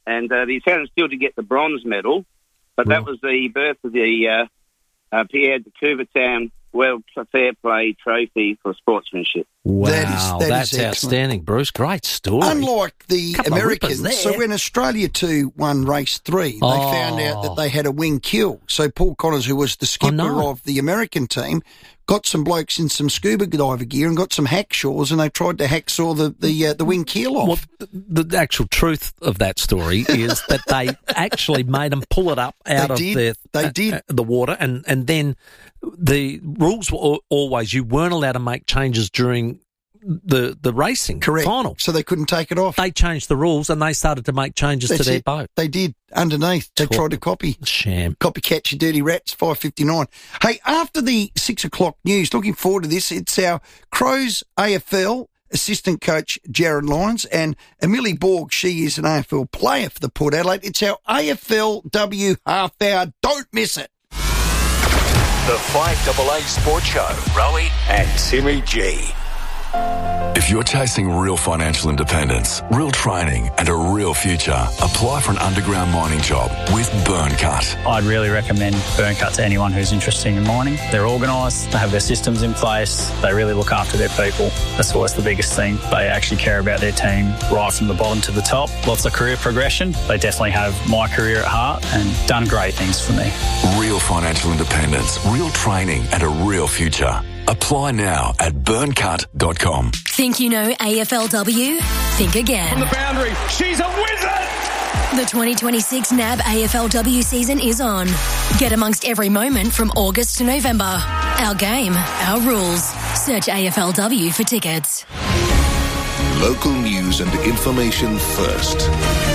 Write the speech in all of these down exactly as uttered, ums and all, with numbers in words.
and uh, the Italians still did get the bronze medal, but that was the birth of the uh, uh, Pierre de Coubertin World Fair Play Trophy for sportsmanship. Wow, that is, that that's is outstanding, Bruce. Great story. Unlike the Americans, so when Australia two won race three, they Oh. found out that they had a wing kill. So Paul Connors, who was the skipper no. of the American team, got some blokes in some scuba diver gear and got some hacksaws, and they tried to hacksaw the the, uh, the wing keel off. Well, the, the actual truth of that story is that they actually made them pull it up out They of did. their, They uh, did. uh, the water, and, and then the rules were al- always you weren't allowed to make changes during the the racing Correct. final. So they couldn't take it off. They changed the rules and they started to make changes That's to their it. boat. They did. Underneath, they Talk- tried to copy. Sham. Copycat, you dirty rats, five fifty-nine. Hey, after the six o'clock news, looking forward to this, it's our Crows A F L assistant coach, Jared Lyons, and Amelie Borg, she is an A F L player for the Port Adelaide. It's our A F L W half hour. Don't miss it. The five A A Sports Show, Rowie and Timmy G. If you're chasing real financial independence, real training and a real future, apply for an underground mining job with Burncut. I'd really recommend Burncut to anyone who's interested in mining. They're organised, they have their systems in place, they really look after their people. That's always the biggest thing. They actually care about their team right from the bottom to the top. Lots of career progression. They definitely have my career at heart and done great things for me. Real financial independence, real training and a real future. Apply now at burncut dot com. Think you know A F L W? Think again. From the boundary, she's a wizard! The twenty twenty-six N A B A F L W season is on. Get amongst every moment from August to November. Our game, our rules. Search A F L W for tickets. Local news and information first.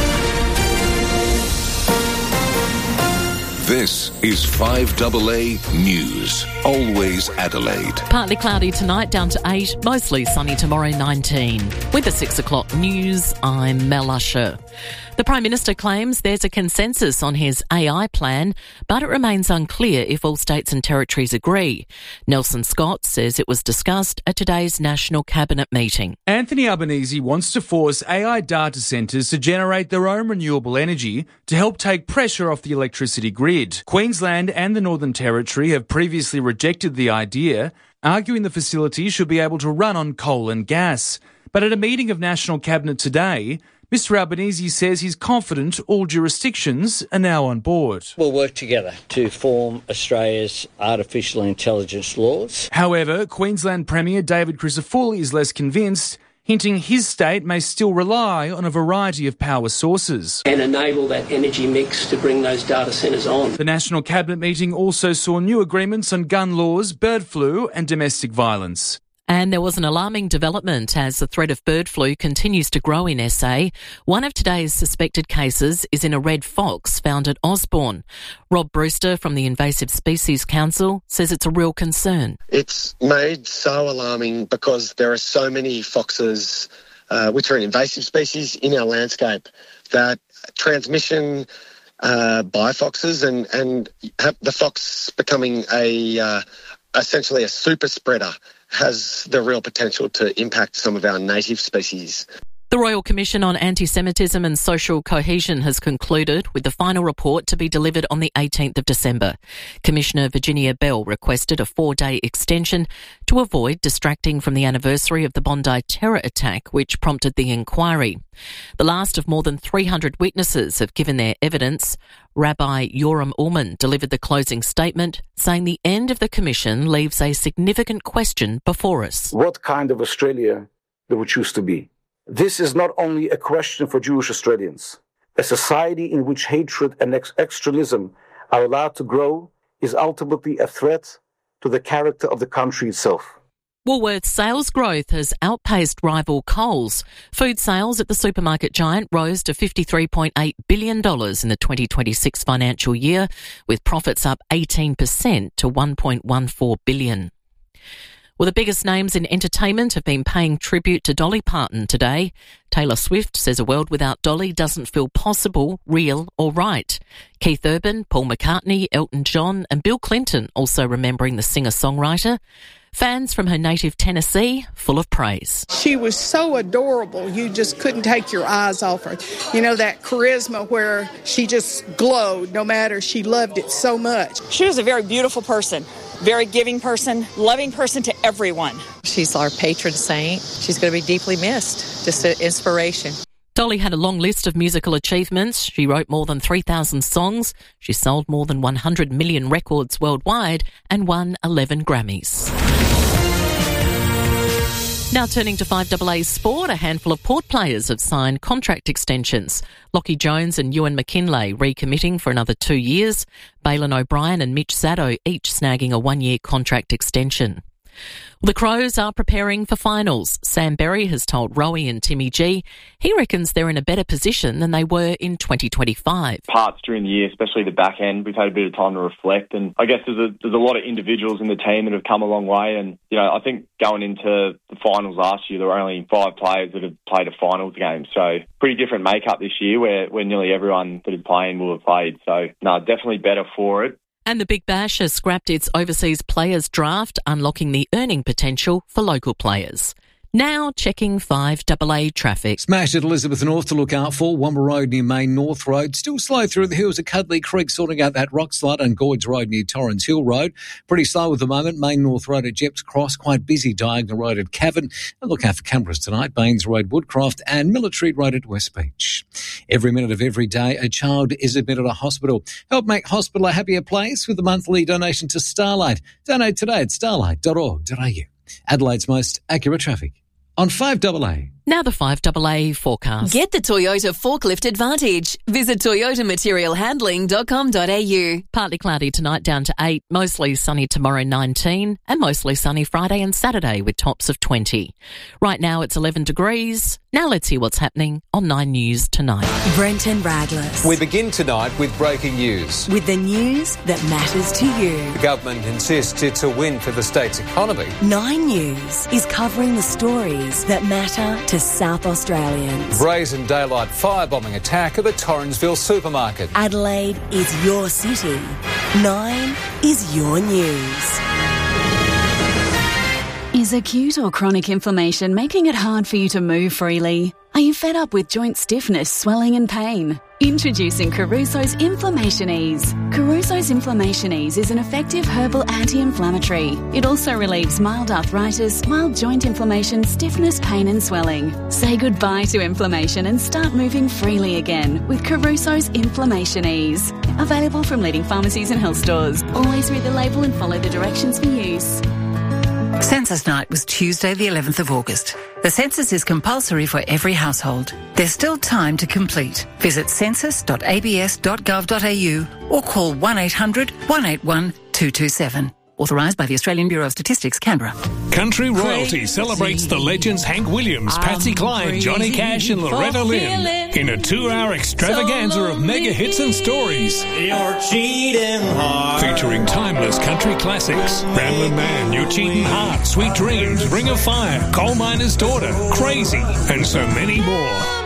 This is five A A News. Always Adelaide. Partly cloudy tonight, down to eight. Mostly sunny tomorrow, nineteen. With the six o'clock news, I'm Mel Usher. The Prime Minister claims there's a consensus on his A I plan, but it remains unclear if all states and territories agree. Nelson Scott says it was discussed at today's National Cabinet meeting. Anthony Albanese wants to force A I data centres to generate their own renewable energy to help take pressure off the electricity grid. Queensland and the Northern Territory have previously rejected the idea, arguing the facility should be able to run on coal and gas. But at a meeting of National Cabinet today, Mister Albanese says he's confident all jurisdictions are now on board. We'll work together to form Australia's artificial intelligence laws. However, Queensland Premier David Crisafulli is less convinced, hinting his state may still rely on a variety of power sources. And enable that energy mix to bring those data centres on. The National Cabinet meeting also saw new agreements on gun laws, bird flu and domestic violence. And there was an alarming development as the threat of bird flu continues to grow in S A. One of today's suspected cases is in a red fox found at Osborne. Rob Brewster from the Invasive Species Council says it's a real concern. It's made so alarming because there are so many foxes, uh, which are an invasive species, in our landscape, that transmission uh, by foxes and, and have the fox becoming a uh, essentially a super spreader has the real potential to impact some of our native species. The Royal Commission on Anti-Semitism and Social Cohesion has concluded, with the final report to be delivered on the eighteenth of December. Commissioner Virginia Bell requested a four-day extension to avoid distracting from the anniversary of the Bondi terror attack, which prompted the inquiry. The last of more than three hundred witnesses have given their evidence. Rabbi Yoram Ullman delivered the closing statement, saying the end of the commission leaves a significant question before us. What kind of Australia do we choose to be? This is not only a question for Jewish Australians. A society in which hatred and ex- extremism are allowed to grow is ultimately a threat to the character of the country itself. Woolworths sales growth has outpaced rival Coles. Food sales at the supermarket giant rose to fifty-three point eight billion dollars in the twenty twenty-six financial year, with profits up eighteen percent to one point one four billion dollars. Well, the biggest names in entertainment have been paying tribute to Dolly Parton today. Taylor Swift says a world without Dolly doesn't feel possible, real or right. Keith Urban, Paul McCartney, Elton John and Bill Clinton also remembering the singer-songwriter. Fans from her native Tennessee full of praise. She was so adorable. You just couldn't take your eyes off her. You know, that charisma where she just glowed no matter. She loved it so much. She was a very beautiful person, very giving person, loving person to everyone. She's our patron saint. She's going to be deeply missed. Just an inspiration. Dolly had a long list of musical achievements. She wrote more than three thousand songs. She sold more than one hundred million records worldwide and won eleven Grammys. Now turning to five A A sport, a handful of Port players have signed contract extensions. Lockie Jones and Ewan McKinlay recommitting for another two years. Bailyn O'Brien and Mitch Sado each snagging a one-year contract extension. The Crows are preparing for finals. Sam Berry has told Rowie and Timmy G he reckons they're in a better position than they were in twenty twenty-five. Parts during the year, especially the back end, we've had a bit of time to reflect, and I guess there's a, there's a lot of individuals in the team that have come a long way, and you know I think going into the finals last year there were only five players that have played a finals game, so pretty different makeup this year where, where nearly everyone that is playing will have played, so no, definitely better for it. And the Big Bash has scrapped its overseas players draft, unlocking the earning potential for local players. Now checking five A A traffic. Smash at Elizabeth North to look out for. Womber Road near Main North Road. Still slow through the hills of Cudley Creek, sorting out that rock slide, and Gorge Road near Torrens Hill Road. Pretty slow at the moment. Main North Road at Jeps Cross. Quite busy. Diagonal Road at Cavan. And look out for cameras tonight. Baines Road, Woodcroft, and Military Road at West Beach. Every minute of every day, a child is admitted to hospital. Help make hospital a happier place with a monthly donation to Starlight. Donate today at starlight dot org dot a u. Adelaide's most accurate traffic on five A A. Now the five A A forecast. Get the Toyota Forklift Advantage. Visit toyota material handling dot com dot a u. Partly cloudy tonight down to eight, mostly sunny tomorrow nineteen, and mostly sunny Friday and Saturday with tops of twenty. Right now it's eleven degrees. Now let's hear what's happening on Nine News tonight. Brenton Radless. We begin tonight with breaking news. With the news that matters to you. The government insists it's a win for the state's economy. Nine News is covering the stories that matter to South Australians. Brazen daylight firebombing attack at the Torrensville supermarket. Adelaide is your city. Nine is your news. Is acute or chronic inflammation making it hard for you to move freely? Are you fed up with joint stiffness, swelling and pain? Introducing Caruso's Inflammation Ease. Caruso's Inflammation Ease is an effective herbal anti-inflammatory. It also relieves mild arthritis, mild joint inflammation, stiffness, pain and swelling. Say goodbye to inflammation and start moving freely again with Caruso's Inflammation Ease. Available from leading pharmacies and health stores. Always read the label and follow the directions for use. Census night was Tuesday the eleventh of August. The census is compulsory for every household. There's still time to complete. Visit census dot a b s dot gov dot a u or call one eight hundred one eight one two two seven. Authorised by the Australian Bureau of Statistics, Canberra. Country Royalty celebrates the legends Hank Williams, Patsy Cline, Johnny Cash and Loretta Lynn in a two-hour extravaganza of mega hits and stories. You're cheating hard. Featuring timeless country classics. Ramblin' Man, You're Cheating Hard, Sweet Dreams, Ring of Fire, Coal Miner's Daughter, Crazy, and so many more.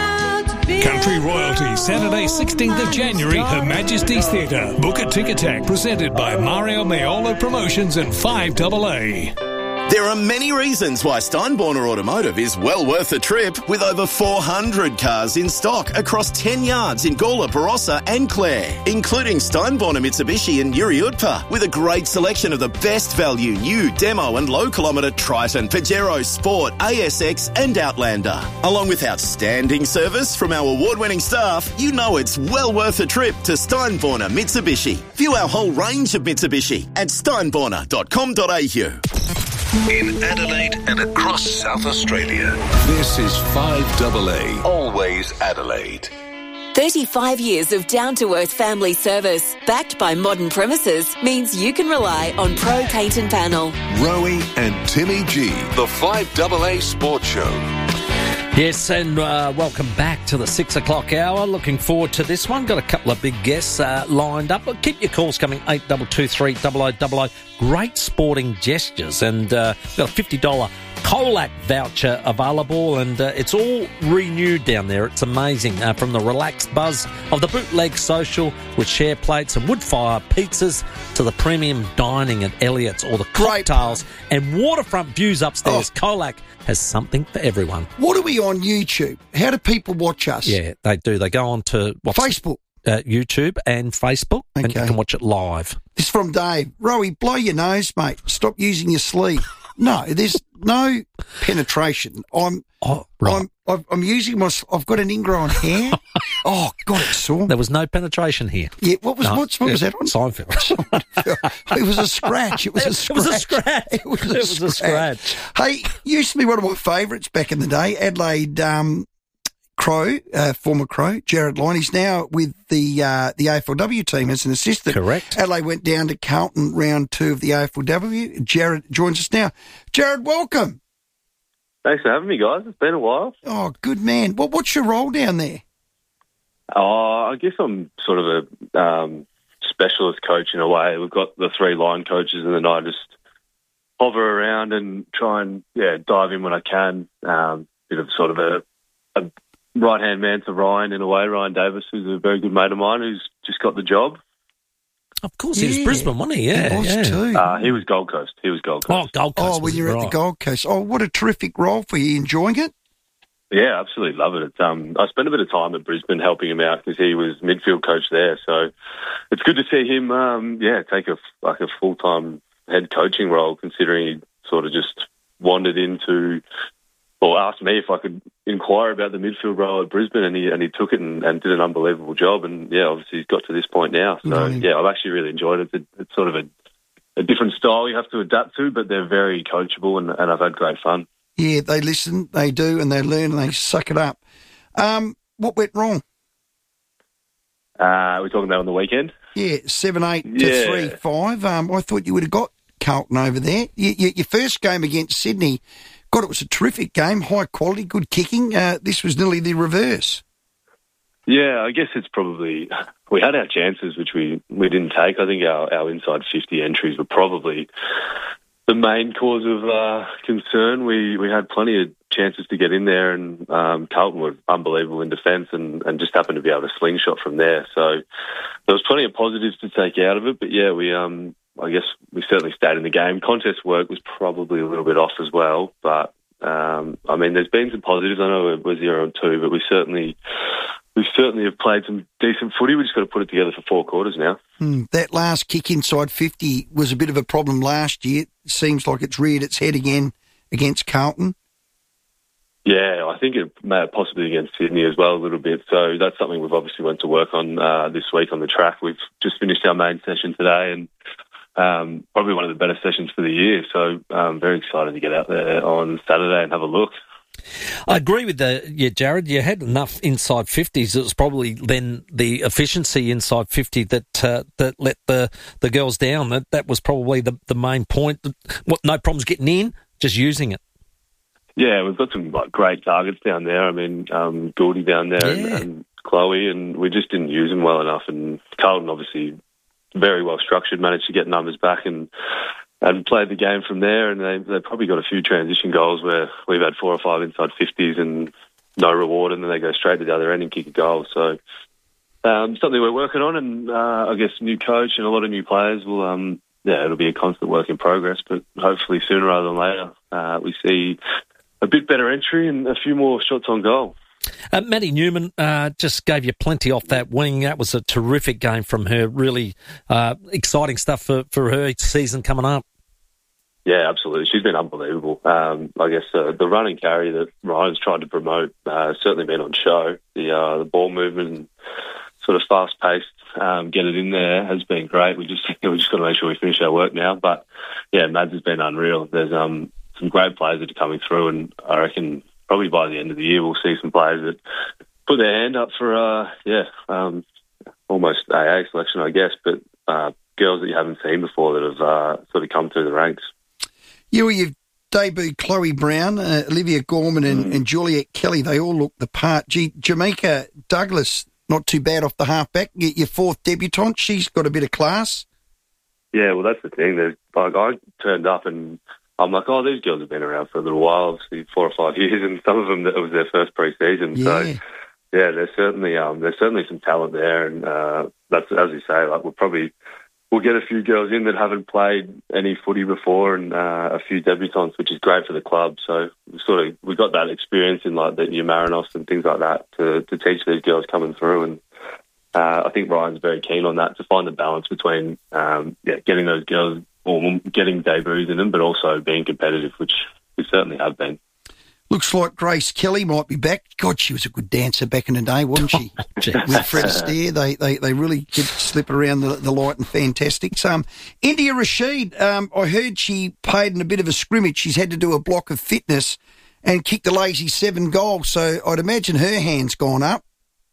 Country Royalty, Saturday sixteenth of January, Her Majesty's Theatre. Book a Tic-A-Tac, presented by Mario Meola Promotions and five A A. There are many reasons why Steinborner Automotive is well worth the trip, with over four hundred cars in stock across ten yards in Gawler, Barossa and Clare, including Steinborner Mitsubishi and Yuri Utpa, with a great selection of the best value new demo and low kilometre Triton, Pajero Sport, A S X and Outlander. Along with outstanding service from our award-winning staff, you know it's well worth a trip to Steinborner Mitsubishi. View our whole range of Mitsubishi at steinborner dot com dot a u. In Adelaide and across South Australia, this is five A A, always Adelaide. thirty-five years of down-to-earth family service, backed by modern premises, means you can rely on Pro Paint and Panel. Rowie and Timmy G, the five A A Sports Show. Yes, and uh, welcome back to the six o'clock hour. Looking forward to this one. Got a couple of big guests uh, lined up. But keep your calls coming, eight two two three, double oh double oh. Great sporting gestures. And uh, we've got a fifty dollars Colac voucher available, and uh, it's all renewed down there. It's amazing. Uh, from the relaxed buzz of the bootleg social with share plates and wood fire pizzas to the premium dining at Elliott's or the cocktails and waterfront views upstairs, oh. Colac has something for everyone. What are we on YouTube? How do people watch us? Yeah, they do. They go on to what's Facebook. Uh, YouTube and Facebook, okay. and you can watch it live. This is from Dave. Rowie, blow your nose, mate. Stop using your sleeve. No, there's no penetration. I'm, oh, right. I'm, I've, I'm using my. I've got an ingrown hair. Oh God, it's sore. There was no penetration here. Yeah, what was no, what's, what was that on? Seinfeld. It was a scratch. It was a scratch. It was a scratch. It was a, it was scratch. a scratch. Hey, used to be one of my favourites back in the day. Adelaide. Um, Crow, uh, former Crow, Jared Lyon, he's now with the uh, the A F L W team as an assistant. Correct. Adelaide went down to Carlton round two of the A F L W. Jared joins us now. Jared, welcome. Thanks for having me, guys. It's been a while. Oh, good man. What, what's your role down there? Oh, I guess I'm sort of a um, specialist coach in a way. We've got the three line coaches, and then I just hover around and try and yeah dive in when I can. Um, bit of sort of a, a right-hand man to Ryan in a way, Ryan Davis, who's a very good mate of mine, who's just got the job. Of course, he was yeah. Brisbane, wasn't he? Yeah, he was yeah. too. Uh, he was Gold Coast. He was Gold Coast. Oh, Gold Coast. Oh, when you're right. at the Gold Coast. Oh, what a terrific role for you. Enjoying it? Yeah, absolutely love it. It's, um, I spent a bit of time at Brisbane helping him out because he was midfield coach there. So it's good to see him, um, yeah, take a like a full-time head coaching role, considering he sort of just wandered into. Or asked me if I could inquire about the midfield role at Brisbane, and he and he took it and, and did an unbelievable job. And yeah, obviously he's got to this point now. So mm-hmm. yeah, I've actually really enjoyed it. It's, it's sort of a, a different style you have to adapt to, but they're very coachable, and, and I've had great fun. Yeah, they listen, they do, and they learn, and they suck it up. Um, what went wrong? Uh, we're talking about on the weekend. Yeah, seven eight yeah. to three five. Um, I thought you would have got Carlton over there. You, you, your first game against Sydney. God, it was a terrific game, high quality, good kicking. Uh, this was nearly the reverse. Yeah, I guess it's probably... We had our chances, which we, we didn't take. I think our, our inside fifty entries were probably the main cause of uh, concern. We we had plenty of chances to get in there, and um, Carlton were unbelievable in defence and, and just happened to be able to slingshot from there. So there was plenty of positives to take out of it, but yeah, we... um. I guess we certainly stayed in the game. Contest work was probably a little bit off as well, but um, I mean, there's been some positives. I know it was zero and two, but we certainly we certainly have played some decent footy. We just got to put it together for four quarters now. Mm, that last kick inside fifty was a bit of a problem last year. It seems like it's reared its head again against Carlton. Yeah, I think it may have possibly against Sydney as well a little bit. So that's something we've obviously went to work on uh, this week on the track. We've just finished our main session today, and Um, probably one of the better sessions for the year. So I'm very excited to get out there on Saturday and have a look. I agree with the, yeah, Jared. You had enough inside fifties. It was probably then the efficiency inside fifty that uh, that let the, the girls down. That that was probably the, the main point. What, no problems getting in, just using it. Yeah, we've got some like great targets down there. I mean, um, Gouldy down there yeah. and, and Chloe, and we just didn't use them well enough. And Carlton obviously very well structured, managed to get numbers back and and played the game from there. And they they probably got a few transition goals where we've had four or five inside fifties and no reward, and then they go straight to the other end and kick a goal. So um, something we're working on, and uh, I guess new coach and a lot of new players will. Um, yeah, it'll be a constant work in progress, but hopefully sooner rather than later uh, we see a bit better entry and a few more shots on goal. Uh, Maddie Newman uh, just gave you plenty off that wing. That was a terrific game from her. Really uh, exciting stuff for, for her season coming up. Yeah, absolutely. She's been unbelievable. Um, I guess uh, the run and carry that Ryan's tried to promote uh, certainly been on show. The uh, the ball movement and sort of fast paced, um, get it in there has been great. We just we just got to make sure we finish our work now. But yeah, Mads has been unreal. There's um, some great players that are coming through, and I reckon probably by the end of the year we'll see some players that put their hand up for uh, yeah, um, almost A A selection, I guess, but uh, girls that you haven't seen before that have uh, sort of come through the ranks. You, you've debuted Chloe Brown, uh, Olivia Gorman and, mm. and Juliet Kelly. They all look the part. G- Jamaica Douglas, not too bad off the halfback. Your, your fourth debutante, she's got a bit of class. Yeah, well, that's the thing. There's, like, I turned up and I'm like, oh, these girls have been around for a little while, obviously four or five years, and some of them it was their first pre-season. Yeah. So, yeah, there's certainly um, there's certainly some talent there, and uh, that's as you say, like we'll probably we'll get a few girls in that haven't played any footy before, and uh, a few debutants, which is great for the club. So we sort of we got that experience in like the your Marinos and things like that to to teach these girls coming through, and uh, I think Ryan's very keen on that to find the balance between um, yeah getting those girls or getting debuts in them, but also being competitive, which we certainly have been. Looks like Grace Kelly might be back. God, she was a good dancer back in the day, wasn't she? Oh, with Fred Astaire, they, they, they really did slip around the, the light and fantastic. Um, India Rashid, um, I heard she played in a bit of a scrimmage. She's had to do a block of fitness and kick the lazy seven goals, so I'd imagine her hand's gone up.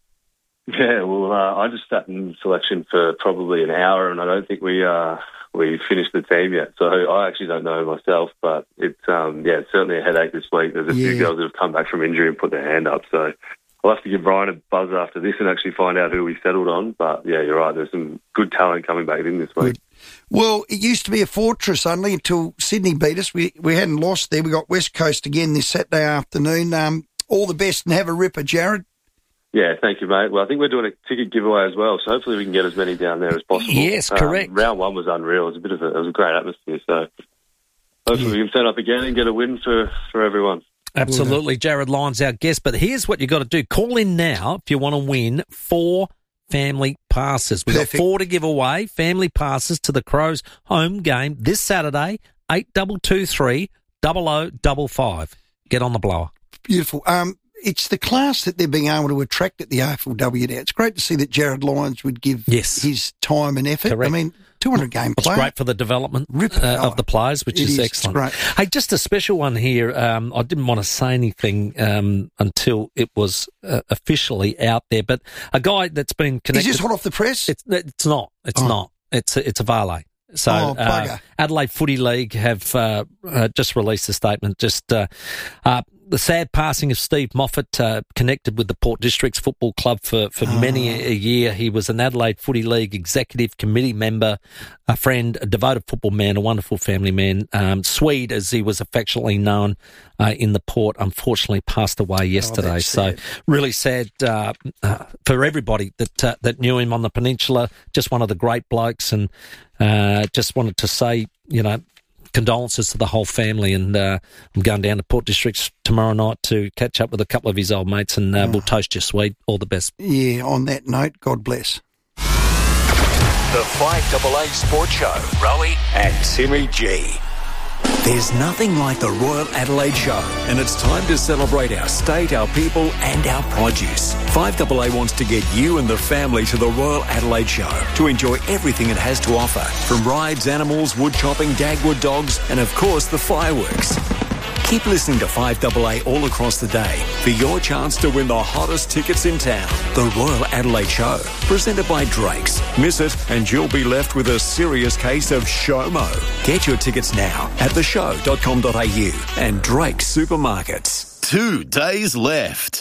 Yeah, well, uh, I just sat in selection for probably an hour, and I don't think we uh, we finished the team yet. So I actually don't know myself, but it's um, yeah, it's certainly a headache this week. There's a Yeah. few girls that have come back from injury and put their hand up. So I'll have to give Brian a buzz after this and actually find out who we settled on. But yeah, you're right. There's some good talent coming back in this week. Well, it used to be a fortress only until Sydney beat us. We we hadn't lost there. We got West Coast again this Saturday afternoon. Um, all the best and have a ripper, Jared. Yeah, thank you, mate. Well, I think we're doing a ticket giveaway as well, so hopefully we can get as many down there as possible. Yes, correct. Um, round one was unreal. It was a bit of a, it was a great atmosphere, so hopefully we can turn up again and get a win for, for everyone. Absolutely. Jared Lyons, our guest. But here's what you got to do. Call in now if you want to win four family passes. We've got four to give away, family passes to the Crows home game this Saturday, eight two two three, double oh double five. Get on the blower. Beautiful. Um, it's the class that they're being able to attract at the A F L W now. It's great to see that Jared Lyons would give yes. his time and effort. Correct. I mean, two hundred game It's player. great for the development uh, of the players, which It is, is. excellent. It's great. Hey, just a special one here. Um, I didn't want to say anything um, until it was uh, officially out there, but a guy that's been connected... Is this hot off the press? It's, it's not. It's Oh. not. It's a, it's a valet. So Oh, uh, bugger. Adelaide Footy League have uh, uh, just released a statement. Just uh, uh, the sad passing of Steve Moffat, uh, connected with the Port Districts Football Club for, for Ah. many a year. He was an Adelaide Footy League executive committee member, a friend, a devoted football man, a wonderful family man. Um, Swede, as he was affectionately known uh, in the Port, unfortunately passed away yesterday. that's so sad. really sad uh, uh, for everybody that uh, that knew him on the peninsula. Just one of the great blokes, and uh, just wanted to say, you know, condolences to the whole family. And uh, I'm going down to Port Districts tomorrow night to catch up with a couple of his old mates, and uh, we'll toast you, Swede. All the best. Yeah, on that note, God bless. The five A A Sports Show. Rowie and Timmy G. There's nothing like the Royal Adelaide Show, and it's time to celebrate our state, our people, and our produce. five A A wants to get you and the family to the Royal Adelaide Show to enjoy everything it has to offer, from rides, animals, wood chopping, Dagwood dogs, and of course the fireworks. Keep listening to five A A all across the day for your chance to win the hottest tickets in town. The Royal Adelaide Show, presented by Drake's. Miss it and you'll be left with a serious case of SHOMO. Get your tickets now at the show dot com dot a u and Drake's Supermarkets. Two days left.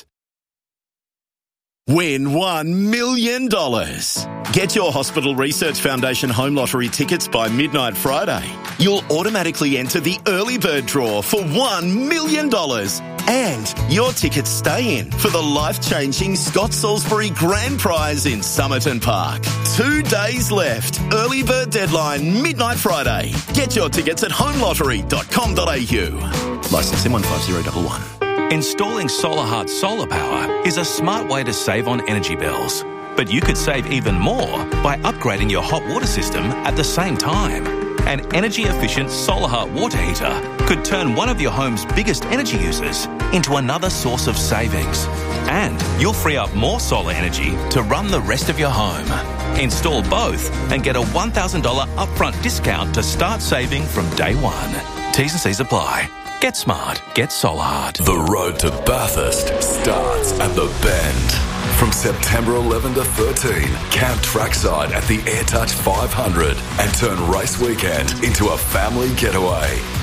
Win one million dollars. Get your Hospital Research Foundation home lottery tickets by midnight Friday. You'll automatically enter the early bird draw for one million dollars. And your tickets stay in for the life-changing Scott Salisbury Grand Prize in Somerton Park. Two days left. Early bird deadline, midnight Friday. Get your tickets at home lottery dot com dot a u. Licence M one five zero one one. Installing SolarHeart solar power is a smart way to save on energy bills. But you could save even more by upgrading your hot water system at the same time. An energy-efficient SolarHeart water heater could turn one of your home's biggest energy users into another source of savings. And you'll free up more solar energy to run the rest of your home. Install both and get a one thousand dollars upfront discount to start saving from day one. T's and C's apply. Get smart. Get SolarHeart. The road to Bathurst starts at the Bend. From September eleventh to thirteenth, camp trackside at the AirTouch five hundred and turn race weekend into a family getaway.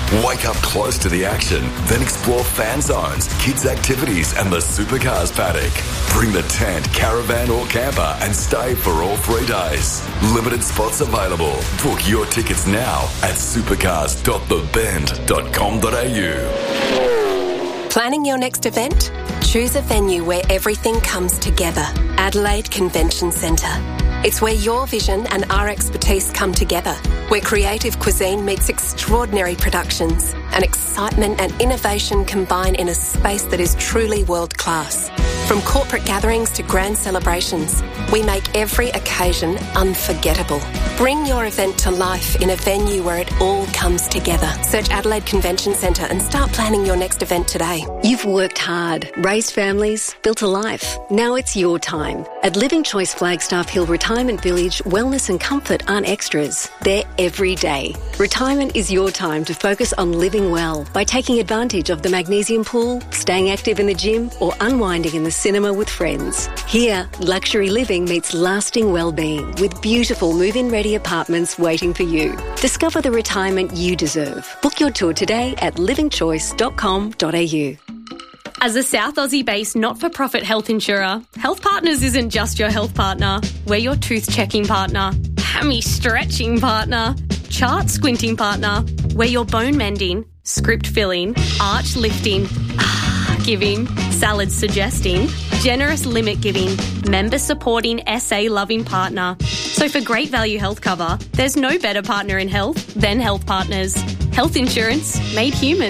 Wake up close to the action, then explore fan zones, kids' activities and the Supercars paddock. Bring the tent, caravan or camper and stay for all three days. Limited spots available. Book your tickets now at supercars dot the bend dot com dot a u. Planning your next event? Choose a venue where everything comes together. Adelaide Convention Centre. It's where your vision and our expertise come together, where creative cuisine meets extraordinary productions and excitement and innovation combine in a space that is truly world-class. From corporate gatherings to grand celebrations, we make every occasion unforgettable. Bring your event to life in a venue where it all comes together. Search Adelaide Convention Centre and start planning your next event today. You've worked hard, raised families, built a life. Now it's your time. At Living Choice Flagstaff Hill Retirement Village, wellness and comfort aren't extras. They're every day. Retirement is your time to focus on living well by taking advantage of the magnesium pool, staying active in the gym, or unwinding in the cinema with friends. Here, luxury living meets lasting well-being with beautiful move-in ready apartments waiting for you. Discover the retirement you deserve. Book your tour today at living choice dot com dot a u. As a South Aussie-based not-for-profit health insurer, Health Partners isn't just your health partner. We're your tooth-checking partner, hammy-stretching partner, chart-squinting partner. We're your bone-mending, script-filling, arch-lifting, giving, salad suggesting, generous limit giving, member supporting, S A loving partner. So for great value health cover, there's no better partner in health than Health Partners. Health insurance made human.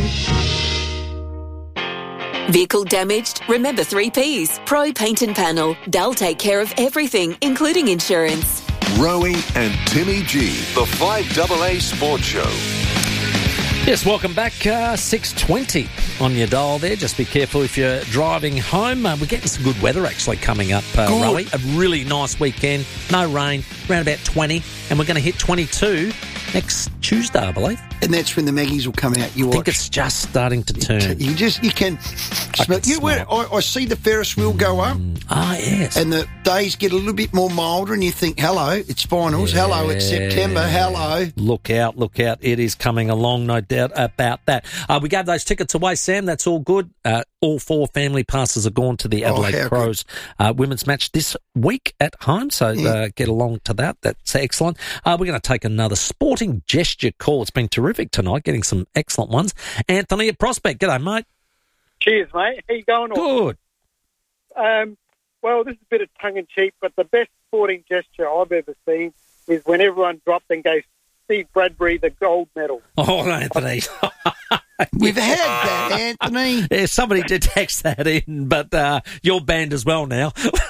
Vehicle damaged? Remember three Ps. Pro Paint and Panel. They'll take care of everything, including insurance. Rowie and Timmy G, the five double A Sports Show. Yes, welcome back. Uh, six twenty on your dial there. Just be careful if you're driving home. Uh, we're getting some good weather actually coming up, uh, Rowie. A really nice weekend. No rain, around about twenty. And we're going to hit twenty-two next Tuesday, I believe. And that's when the Maggies will come out. You I watch. think it's just starting to turn. You just, you can smell. You, where, I, I see the Ferris wheel go up. Ah, yes. And the days get a little bit more milder and you think, hello, it's finals. Yeah. Hello, it's September. Hello. Look out, look out. It is coming along, no doubt about that. Uh, we gave those tickets away, Sam. That's all good. Uh, all four family passes are gone to the Adelaide oh, Crows uh, women's match this week at home. So yeah. uh, get along to that. That's excellent. Uh, we're going to take another sporting gesture call. It's been terrific tonight, getting some excellent ones. Anthony at Prospect. G'day, mate. Cheers, mate. How you going? Good. Um, well, this is a bit of tongue-in-cheek, but the best sporting gesture I've ever seen is when everyone dropped and gave Steve Bradbury the gold medal. Oh, Anthony. We've had that, Anthony. Yeah, somebody did text that in, but uh, you're banned as well now.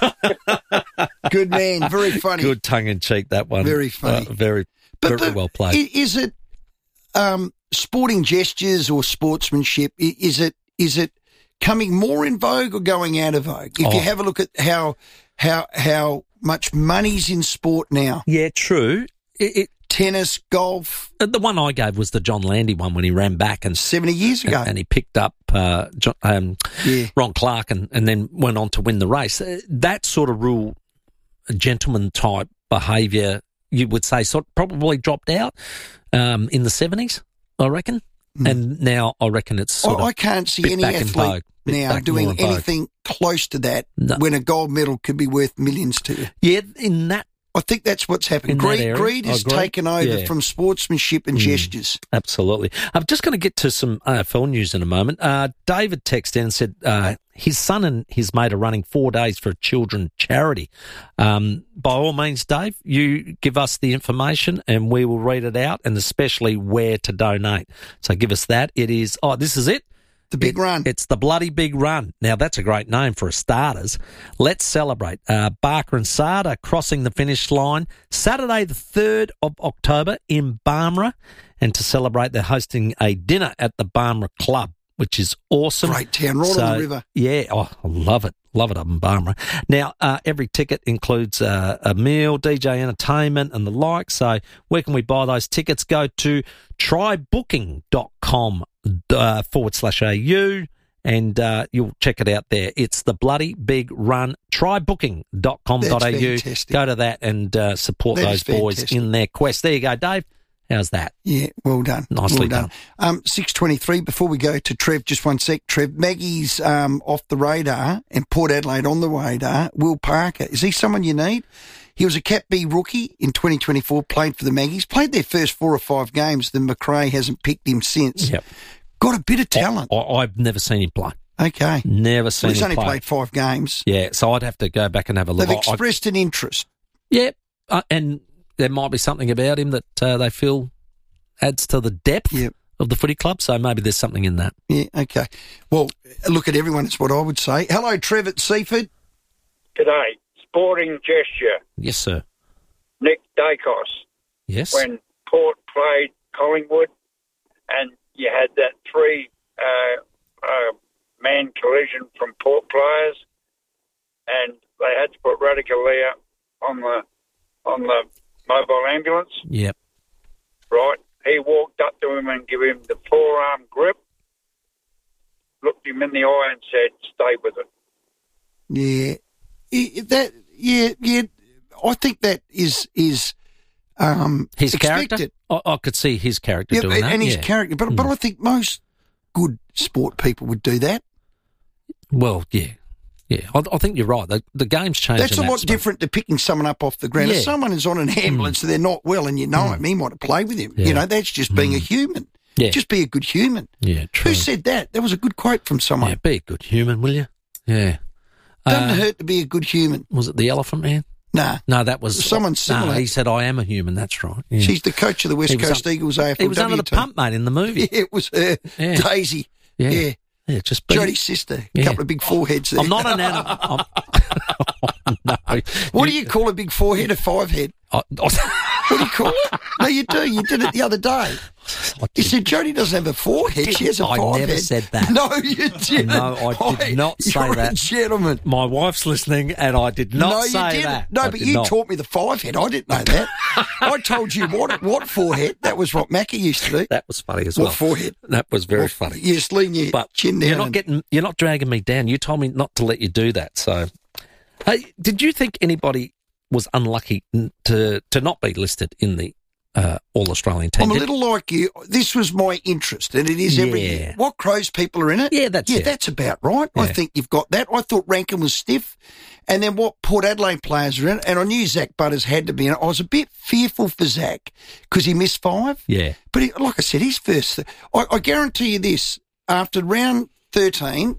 Good man. Very funny. Good tongue-in-cheek, that one. Very funny. Uh, very, but very the, well played. Is it um, sporting gestures or sportsmanship? Is it is it coming more in vogue or going out of vogue? If oh. you have a look at how how how much money's in sport now. Yeah, true. It, it, Tennis, golf. The one I gave was the John Landy one when he ran back and seventy years ago, and, and he picked up uh, John, um, yeah. Ron Clark and, and then went on to win the race. Uh, that sort of rule, gentleman type behaviour, you would say, sort of probably dropped out um, in the seventies, I reckon. Mm. And now I reckon it's sort I, of I can't see bit any back athlete in now back doing in anything close to that no. when a gold medal could be worth millions to you. Yeah, in that. I think that's what's happened. Greed, greed has taken over yeah. from sportsmanship and mm, gestures. Absolutely. I'm just going to get to some A F L news in a moment. Uh, David texted in and said uh, his son and his mate are running four days for a children charity. Um, by all means, Dave, you give us the information and we will read it out, and especially where to donate. So give us that. It is, oh, this is it. The Big it, Run. It's the Bloody Big Run. Now, that's a great name for a starters. Let's celebrate. Uh, Barker and Sard are crossing the finish line Saturday the third of October in Barmera. And to celebrate, they're hosting a dinner at the Barmera Club, which is awesome. Great town, right so, on the river. Yeah, oh, I love it. Love it up in Barmera. Now, uh, every ticket includes uh, a meal, D J entertainment and the like. So where can we buy those tickets? Go to trybooking.com uh, forward slash AU and uh, you'll check it out there. It's the Bloody Big Run, trybooking dot com dot A U. Go to that and uh, support that those boys fantastic. in their quest. There you go, Dave. How's that? Yeah, well done. Nicely well done. done. Um, six twenty-three, before we go to Trev, just one sec, Trev. Maggie's um, off the radar and Port Adelaide on the radar. Will Parker, is he someone you need? He was a Cat B rookie in twenty twenty-four, played for the Maggies, played their first four or five games, then McRae hasn't picked him since. Yep. Got a bit of talent. I, I've never seen him play. Okay. Never seen well, he's him only play. played five games. Yeah, so I'd have to go back and have a look. They've I- expressed an interest. Yeah, uh, and there might be something about him that uh, they feel adds to the depth yep. of the footy club, so maybe there's something in that. Yeah, okay. Well, look at everyone, is what I would say. Hello, Trev at Seaford. G'day. Sporting gesture. Yes, sir. Nick Dacos. Yes. When Port played Collingwood and you had that three uh, uh, man collision from Port players and they had to put Radicalea on the on the mobile ambulance. Yep. Right. He walked up to him and gave him the forearm grip, looked him in the eye and said, "Stay with it." Yeah. I- That yeah, yeah. I think that is is um His expected. character? I, I could see his character Yeah, doing and that. and his yeah. character, but but I think most good sport people would do that. Well, yeah. Yeah, I, I think you're right. The, the game's changed. That's a in that lot space. different to picking someone up off the ground. Yeah. If someone is on an ambulance and they're not well and you know him, he want to play with him. Yeah. You know, that's just being a human. Yeah. Just be a good human. Yeah, true. Who said that? That was a good quote from someone. Yeah, be a good human, will you? Yeah. Doesn't Uh, hurt to be a good human. Was it the Elephant Man? Nah. No, that was... Someone No, similar. he said, I am a human, that's right. Yeah. She's the coach of the West He was Coast un- Eagles A F L W He was under the team. pump, mate, in the movie. Yeah, it was her, Yeah. Daisy. Yeah. Yeah. Yeah, just be... Jodie's sister. A Yeah. couple of big foreheads there. I'm not an animal. I'm... no. What do you call a big forehead? A five head? I, I, What do you call it? No, you do. You did it the other day. You said Jodie doesn't have a forehead. She has a I five never head. said that. No, you didn't. No, I did not say you're that. a gentleman. My wife's listening, and I did not no, say you didn't. that. No, I but did you not. taught me the five head. I didn't know that. I told you what what forehead. That was what Macca used to do. That was funny as What well. forehead? That was very Well, funny. Yes, lean your But chin down. you're not and- getting, you're not dragging me down. You told me not to let you do that. So, hey, did you think anybody was unlucky n- to to not be listed in the uh, All Australian team? I'm a Did- little like you. This was my interest, and it is every Yeah. year. What Crows people are in it? Yeah, that's yeah, it. that's about right. I Yeah. think you've got that. I thought Rankin was stiff, and then what Port Adelaide players are in it, and I knew Zach Butters had to be in it. I was a bit fearful for Zach because he missed five. Yeah. But he, like I said, his first. I, I guarantee you this: after round thirteen,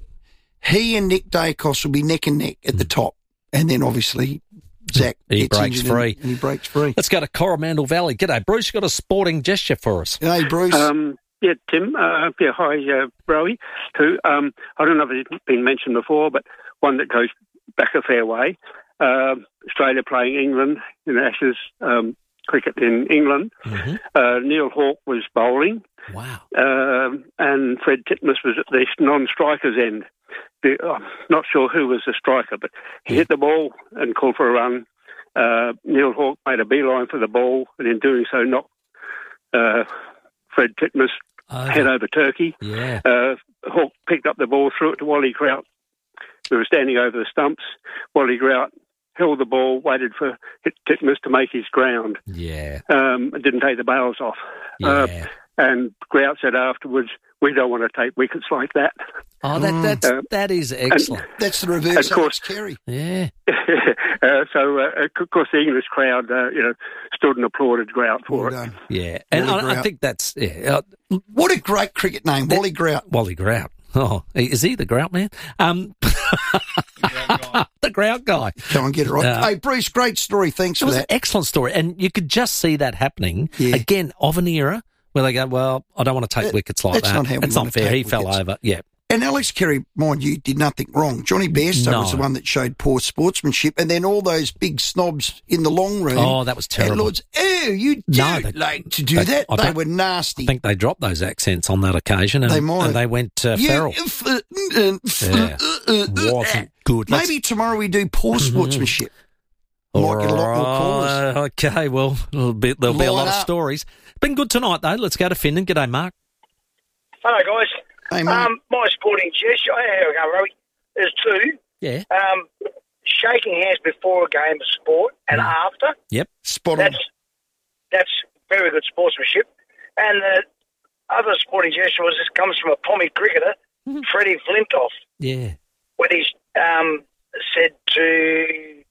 he and Nick Dacos will be neck and neck at the top, and then obviously Zach He gets breaks injured free. and, and he breaks free. Let's go to Coromandel Valley. G'day, Bruce. You got a sporting gesture for us? Hey, Bruce. Um, yeah, Tim. Uh, yeah, hi, uh, Rowie. Who um, I don't know if it's been mentioned before, but one that goes back a fair way. Uh, Australia playing England in Ashes um, cricket in England. Mm-hmm. Uh, Neil Hawke was bowling. Wow. Um and Fred Titmus was at the non-striker's end. The, I'm not sure who was the striker, but he hit the ball and called for a run. Uh, Neil Hawke made a beeline for the ball, and in doing so knocked uh, Fred Titmus Okay. head over turkey. Yeah. Uh, Hawke picked up the ball, threw it to Wally Grout. We were standing over the stumps. Wally Grout held the ball, waited for Titmus to make his ground. Yeah. Um, and didn't take the bails off. Uh, Yeah. and Grout said afterwards, "We don't want to take wickets like that." Oh, that that's, Uh, that is excellent. That's the reverse of course- Alex Carey. Yeah. uh, so, uh, of course, the English crowd, uh, you know, stood and applauded Grout for Well it. done. Yeah. And Wally I, I Grout. think that's... Yeah. Uh, What a great cricket name, Wally Grout. Wally Grout. Oh, is he the Grout man? Um, the Grout guy. Go and get it right. Uh, hey, Bruce, great story. Thanks It for was that. an excellent story, and you could just see that happening Yeah. again of an era where they go, "Well, I don't want to take That- wickets like that's that. not how we it's want not to fair." take He fell wickets. over. Yeah, And Alex Carey, mind you, did nothing wrong. Johnny Bairstow No. was the one that showed poor sportsmanship, and then all those big snobs in the long room. Oh, that was terrible. And Lords, oh, you No, don't they- like to do they- that. I They think- were nasty. I think they dropped those accents on that occasion, and They might. and they went uh, You- feral. f- uh, uh, f- Yeah. uh, uh, Wasn't good. Let's- Maybe tomorrow we do poor sportsmanship. Might get a lot more callers. Alright, okay, well, it'll be, there'll be a Line lot of up. stories. Been good tonight, though. Let's go to Finnan. G'day, Mark. Hello, guys. Hey, Mark. Um, my sporting gesture, here we go, Rowie. There's two. Yeah. Um, shaking hands before a game of sport and after. Yep. Spot on. That's that's very good sportsmanship. And the other sporting gesture was this comes from a Pommy cricketer, Freddie Flintoff, Yeah. when he um, said to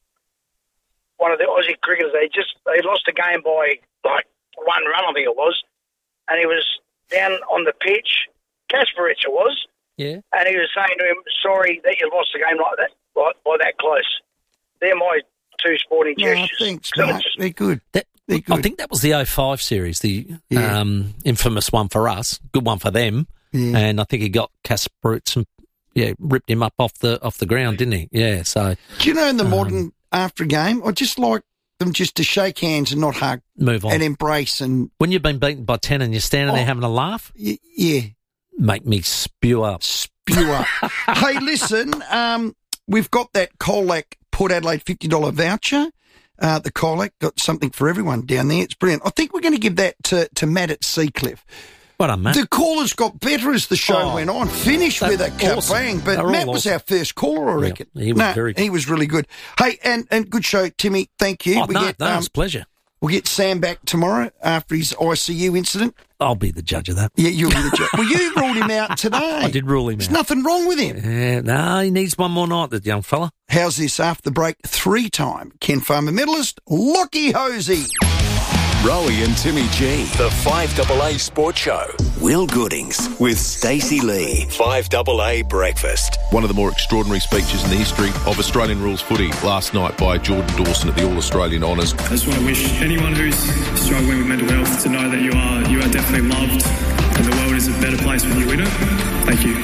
one of the Aussie cricketers, they just they lost the game by like one run, I think it was, and he was down on the pitch, Kasparich it was, Yeah. and he was saying to him, sorry that you lost the game like that, by, by that close. They're my two sporting No, gestures. thanks, So mate. it's just- They're good. That, They're good. I think that was the oh five series, the Yeah. um, infamous one for us, good one for them. Yeah. And I think he got Kasparich and yeah, ripped him up off the off the ground, didn't he? Yeah. So Do you know in the Um, modern after game, I just like them just to shake hands and not hug move on. and embrace and When you've been beaten by ten and you're standing there Oh. having a laugh, y- yeah, make me spew up. spew up. Hey, listen, um, we've got that Colac Port Adelaide fifty dollars voucher. Uh, the Colac got something for everyone down there. It's brilliant. I think we're going to give that to, to Matt at Seacliff. What a Matt. The callers got better as the show Oh, went on. Finished with a they're awesome. kabang. But They're Matt all was awesome. our first caller, I Yeah, reckon. he was No, very good. He was really good. Hey, and, and good show, Timmy. Thank you. Oh, no, no, it's a pleasure. We'll get Sam back tomorrow after his I C U incident. I'll be the judge of that. Yeah, you'll be the judge. Well, you ruled him out today. I did rule him There's out. nothing wrong with him. Yeah, no, he needs one more night, that young fella. How's this after the break? Three-time Ken Farmer medalist, Lockie Hosey. Rowie and Timmy G. The five A A Sports Show. Will Goodings with Stacey Lee. five A A Breakfast. One of the more extraordinary speeches in the history of Australian rules footy last night by Jordan Dawson at the All-Australian Honours. I just want to wish anyone who's struggling with mental health to know that you are you are definitely loved and the world is a better place when you win it. Thank you.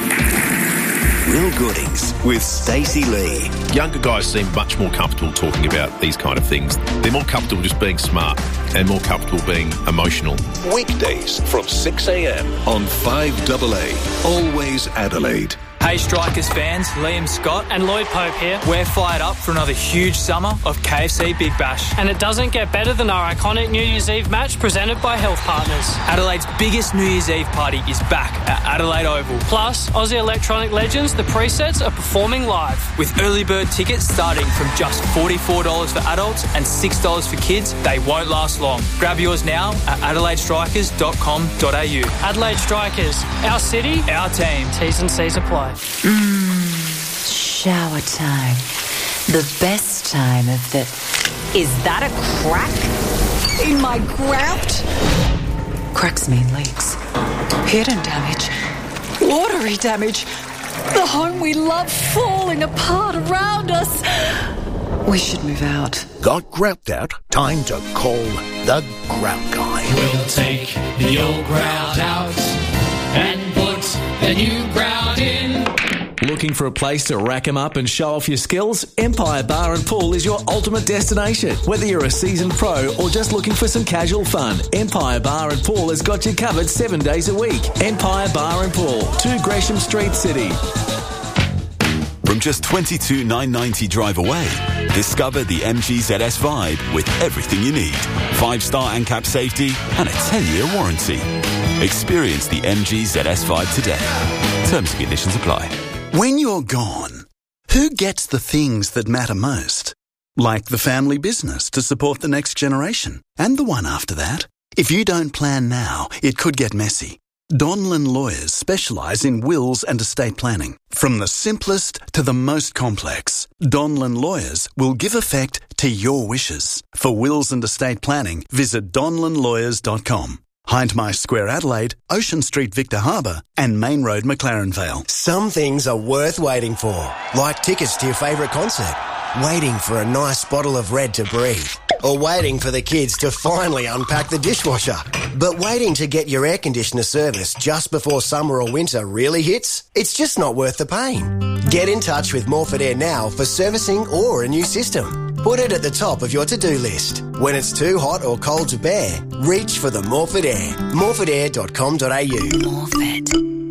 Will Goodings with Stacey Lee. Younger guys seem much more comfortable talking about these kind of things. They're more comfortable just being smart and more comfortable being emotional. Weekdays from six a.m. on five A A. Always Adelaide. Hey Strikers fans, Liam Scott and Lloyd Pope here. We're fired up for another huge summer of K F C Big Bash. And it doesn't get better than our iconic New Year's Eve match presented by Health Partners. Adelaide's biggest New Year's Eve party is back at Adelaide Oval. Plus, Aussie electronic legends, the presets, are performing live. With early bird tickets starting from just forty-four dollars for adults and six dollars for kids, they won't last long. Grab yours now at adelaide strikers dot com dot a u. Adelaide Strikers, our city, our team. T's and C's apply. Mmm, shower time. The best time of the... Is that a crack in my grout? Cracks mean leaks. Hidden damage. Watery damage. The home we love falling apart around us. We should move out. Got grout out? Time to call the grout guy. We'll take the old grout out and put the new grout in. Looking for a place to rack 'em up and show off your skills? Empire Bar and Pool is your ultimate destination. Whether you're a seasoned pro or just looking for some casual fun, Empire Bar and Pool has got you covered seven days a week. Empire Bar and Pool, two Gresham Street, City. From just twenty-two thousand nine hundred ninety drive away, discover the M G Z S Vibe with everything you need. Five-star ANCAP safety and a ten-year warranty. Experience the M G Z S Vibe today. Terms and conditions apply. When you're gone, who gets the things that matter most? Like the family business to support the next generation and the one after that. If you don't plan now, it could get messy. Donlan Lawyers specialise in wills and estate planning. From the simplest to the most complex, Donlan Lawyers will give effect to your wishes. For wills and estate planning, visit donlan lawyers dot com. Hindmarsh Square Adelaide, Ocean Street Victor Harbour and Main Road McLaren Vale. Some things are worth waiting for, like tickets to your favourite concert, waiting for a nice bottle of Red to breathe, or waiting for the kids to finally unpack the dishwasher. But waiting to get your air conditioner serviced just before summer or winter really hits? It's just not worth the pain. Get in touch with Morford Air now for servicing or a new system. Put it at the top of your to-do list. When it's too hot or cold to bear, reach for the Morford Air. morford air dot com dot a u. Morford.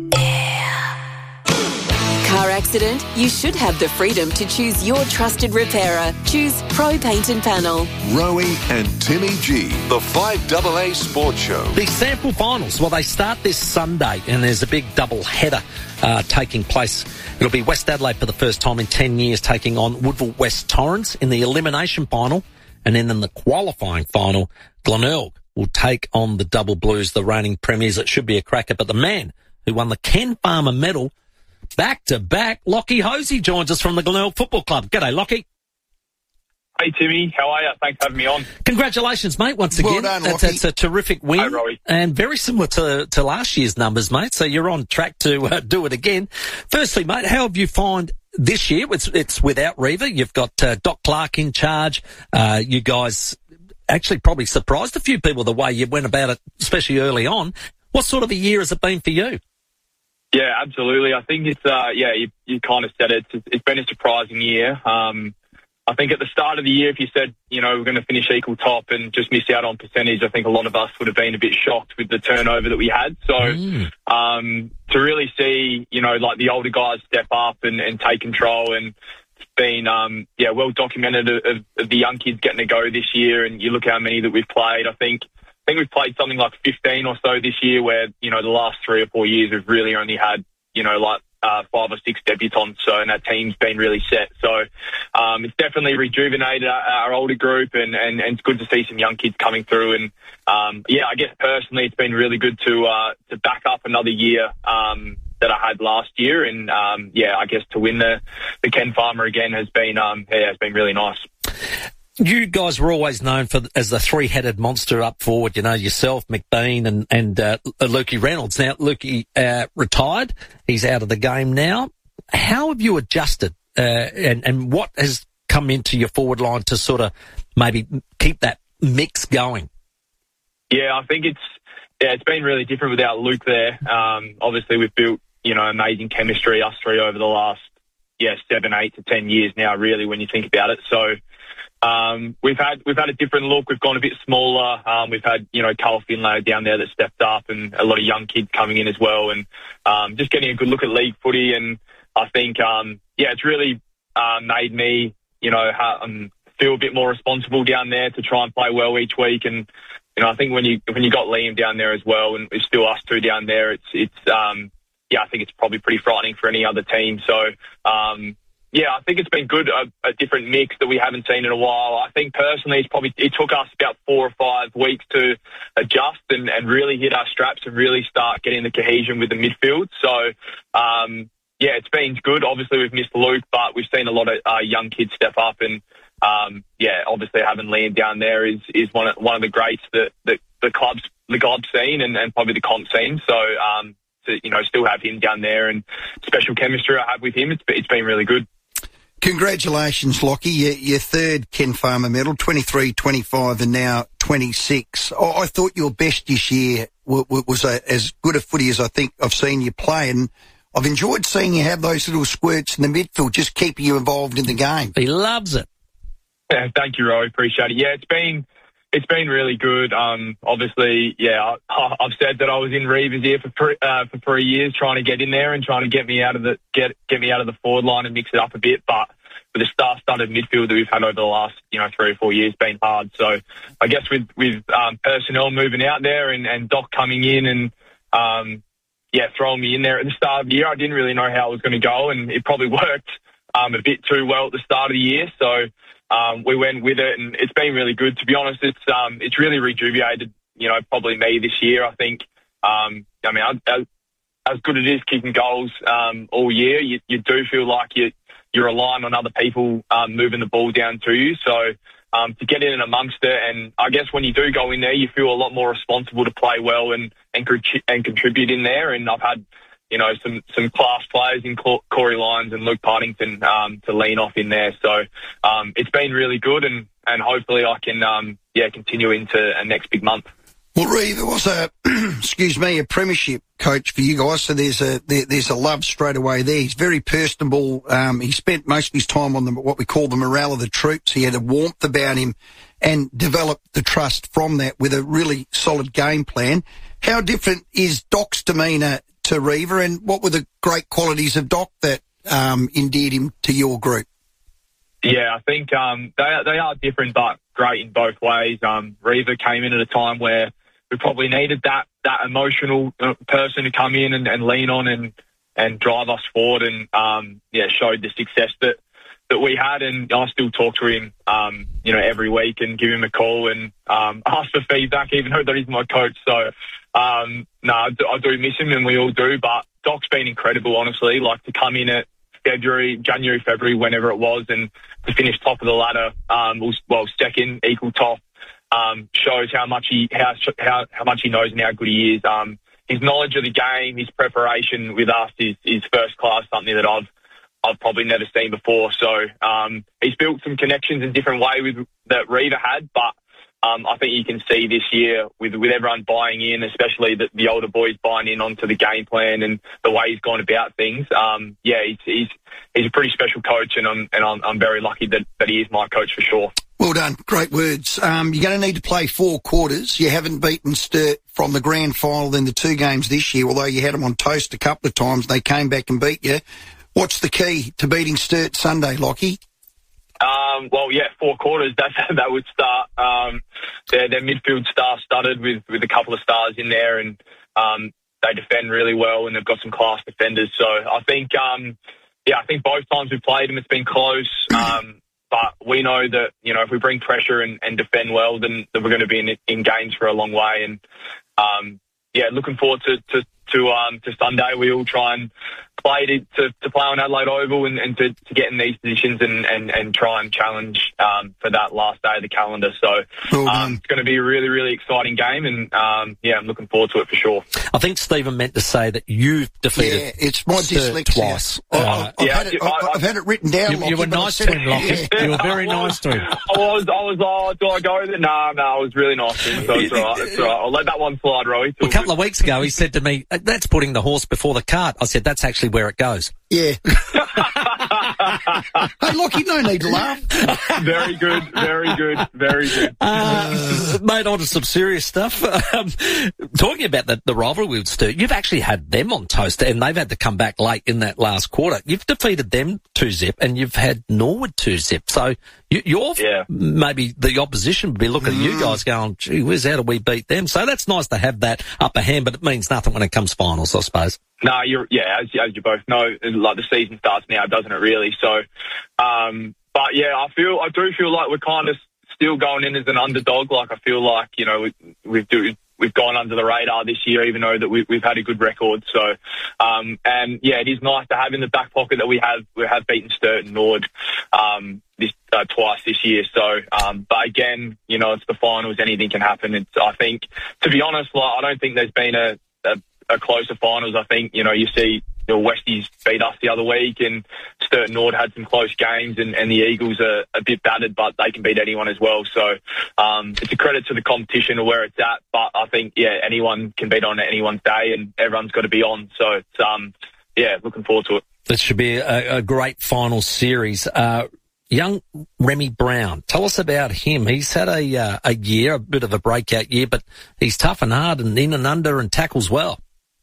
Car accident? You should have the freedom to choose your trusted repairer. Choose Pro Paint and Panel. Rowie and Timmy G, the five A A Sports Show. The sample finals, well, they start this Sunday and there's a big double header uh, taking place. It'll be West Adelaide for the first time in ten years taking on Woodville West Torrens in the elimination final, and then in the qualifying final, Glenelg will take on the Double Blues, the reigning premiers. It should be a cracker. But the man who won the Ken Farmer medal back-to-back, Lockie Hosey, joins us from the Glenelg Football Club. G'day, Lockie. Hey, Timmy. How are you? Thanks for having me on. Congratulations, mate, once again. Well done, that's, Lockie. that's a terrific win. Hey, Rory. And very similar to, to last year's numbers, mate. So you're on track to uh, do it again. Firstly, mate, how have you found this year? It's, it's without Reaver. You've got uh, Doc Clark in charge. Uh, you guys actually probably surprised a few people the way you went about it, especially early on. What sort of a year has it been for you? Yeah, absolutely. I think it's, uh, yeah, you, you kind of said it. It's, it's been a surprising year. Um, I think at the start of the year, if you said, you know, we're going to finish equal top and just miss out on percentage, I think a lot of us would have been a bit shocked with the turnover that we had. So mm. um, to really see, you know, like the older guys step up and, and take control, and it's been, um, yeah, well documented of, of the young kids getting to go this year. And you look how many that we've played. I think I think we've played something like fifteen or so this year, where, you know, the last three or four years we've really only had, you know, like uh, five or six debutants. So, and our team's been really set. So um, it's definitely rejuvenated our, our older group, and, and, and it's good to see some young kids coming through. And um, yeah, I guess personally it's been really good to uh, to back up another year um, that I had last year. And um, yeah, I guess to win the, the Ken Farmer again has been um, yeah, has been really nice. You guys were always known for as the three-headed monster up forward. You know, yourself, McBean, and and uh, Lukey Reynolds. Now, Lukey uh, retired; he's out of the game now. How have you adjusted, uh, and and what has come into your forward line to sort of maybe keep that mix going? Yeah, I think it's yeah, it's been really different without Luke there. Um, obviously, we've built, you know, amazing chemistry, us three, over the last yeah seven, eight to ten years now. Really, when you think about it, so. Um, we've had we've had a different look. We've gone a bit smaller. Um, we've had, you know, Carl Finlay down there that stepped up, and a lot of young kids coming in as well, and um, just getting a good look at league footy. And I think, um, yeah, it's really uh, made me, you know, ha- um, feel a bit more responsible down there to try and play well each week. And you know, I think when you when you got Liam down there as well, and it's still us two down there, it's it's um, yeah, I think it's probably pretty frightening for any other team. So. Um, Yeah, I think it's been good, a, a different mix that we haven't seen in a while. I think personally it's probably, it took us about four or five weeks to adjust and, and really hit our straps and really start getting the cohesion with the midfield. So, um, yeah, it's been good. Obviously we've missed Luke, but we've seen a lot of uh, young kids step up, and, um, yeah, obviously having Liam down there is, is one of, one of the greats that, that the club's, the club's seen, and, and probably the comp scene. So, um, to, you know, still have him down there, and special chemistry I have with him, it's, it's been really good. Congratulations, Lockie. Your, your third Ken Farmer medal, twenty-three, twenty-five and now twenty-six. I, I thought your best this year w- w- was a, as good a footy as I think I've seen you play, and I've enjoyed seeing you have those little squirts in the midfield, just keeping you involved in the game. He loves it. Yeah, thank you, Roy. Appreciate it. Yeah, it's been it's been really good. Um, obviously, yeah, I, I've said that I was in Reaver's ear for three, uh, for three years, trying to get in there and trying to get me out of the get get me out of the forward line and mix it up a bit. But with the star-studded midfield that we've had over the last, you know, three or four years, been hard. So I guess with with um, personnel moving out there, and, and Doc coming in and um, yeah, throwing me in there at the start of the year, I didn't really know how it was going to go, and it probably worked um, a bit too well at the start of the year. So. Um, we went with it, and it's been really good. To be honest, it's um, it's really rejuvenated, you know, probably me this year. I think, um, I mean, as, as good as it is kicking goals um, all year, you, you do feel like you, you're relying on other people um, moving the ball down to you. So um, to get in and amongst it, and I guess when you do go in there, you feel a lot more responsible to play well and and, and contribute in there. And I've had, you know, some, some class players in Corey Lyons and Luke Partington um, to lean off in there. So um, it's been really good, and, and hopefully I can, um, yeah, continue into a next big month. Well, Reeve, there was a, excuse me, a premiership coach for you guys, so there's a there, there's a love straight away there. He's very personable. Um, he spent most of his time on the, what we call the morale of the troops. He had a warmth about him and developed the trust from that with a really solid game plan. How different is Doc's demeanour to Reaver, and what were the great qualities of Doc that um, endeared him to your group? Yeah, I think um, they, they are different, but great in both ways. Um, Reaver came in at a time where we probably needed that that emotional person to come in and, and lean on and, and drive us forward, and um, yeah, showed the success that, that we had, and I still talk to him, um, you know, every week and give him a call and um, ask for feedback, even though that he's my coach. So, um, no, I do, I do miss him, and we all do. But Doc's been incredible, honestly. Like, to come in at February, January, February, whenever it was, and to finish top of the ladder, um, was, well, second, equal top, um, shows how much he how how how much he knows and how good he is. Um, his knowledge of the game, his preparation with us is is first class. Something that I've I've probably never seen before. So um, he's built some connections in different way with that Reva had, but um, I think you can see this year with with everyone buying in, especially the, the older boys buying in onto the game plan and the way he's gone about things. Um, yeah, he's, he's he's a pretty special coach, and I'm and I'm, I'm very lucky that, that he is my coach for sure. Well done. Great words. Um, you're going to need to play four quarters. You haven't beaten Sturt from the grand final in the two games this year, although you had them on toast a couple of times. They came back and beat you. What's the key to beating Sturt Sunday, Lockie? Um, well, yeah, four quarters, that, that would start. Um, their, their midfield star-studded with, with a couple of stars in there, and um, they defend really well, and they've got some class defenders. So I think, um, yeah, I think both times we've played them, it's been close. Um, but we know that, you know, if we bring pressure and, and defend well, then, then we're going to be in, in games for a long way. And, um, yeah, looking forward to, to, to, um, to Sunday. We all try and play to, to, to play on Adelaide Oval and, and to, to get in these positions and, and, and try and challenge um, for that last day of the calendar. So um, it's going to be a really, really exciting game, and um, yeah, I'm looking forward to it for sure. I think Stephen meant to say that you've defeated yeah, it's my Sturt dyslexia. twice. Uh, uh, I've, yeah, had it, I, I've, I've had it written down. You, Lockie, you were but I nice said to him, Lockie. yeah. You were very I was, nice to him. I was, I was, oh, do I go there? No, no, I was really nice to him, so it's all right. It's all right. I'll let that one slide, Rowie. A couple of weeks ago, he said to me, that's putting the horse before the cart. I said, that's actually where it goes. Yeah. Hey, Lockie, no need to laugh. Very good, very good, very good. Uh, mate, on to some serious stuff. Um, talking about the, the rivalry with Sturt, you've actually had them on toast, and they've had to come back late in that last quarter. You've defeated them two zip, and you've had Norwood two zip. So you, you're yeah. maybe the opposition would be looking mm. at you guys going, gee whiz, how do we beat them? So that's nice to have that upper hand, but it means nothing when it comes finals, I suppose. No, you're yeah, as, as you both know, like the season starts now, doesn't it? Really. So, um, but yeah, I feel I do feel like we're kind of still going in as an underdog. Like I feel like you know we, we've do, we've gone under the radar this year, even though that we, we've had a good record. So, um, and yeah, it is nice to have in the back pocket that we have we have beaten Sturt and Nord um, this uh, twice this year. So, um, but again, you know, it's the finals. Anything can happen. It's I think, to be honest, like I don't think there's been a, a a closer finals. I think, you know, you see the Westies beat us the other week, and Sturt Nord had some close games, and, and the Eagles are a bit battered, but they can beat anyone as well. So um, it's a credit to the competition of where it's at, but I think, yeah, anyone can beat on anyone's day, and everyone's got to be on. So it's, um, yeah, looking forward to it. This should be a, a great final series. Uh, young Remy Brown, tell us about him. He's had a, uh, a year, a bit of a breakout year, but he's tough and hard and in and under and tackles well.